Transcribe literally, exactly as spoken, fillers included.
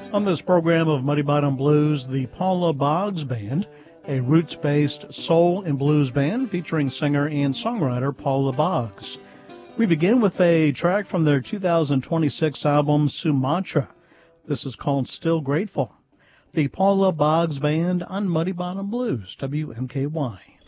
On this program of Muddy Bottom Blues, the Paula Boggs Band, a roots-based soul and blues band featuring singer and songwriter Paula Boggs. We begin with a track from their two thousand twenty-six album, Sumatra. This is called Still Grateful. The Paula Boggs Band on Muddy Bottom Blues, W M K Y.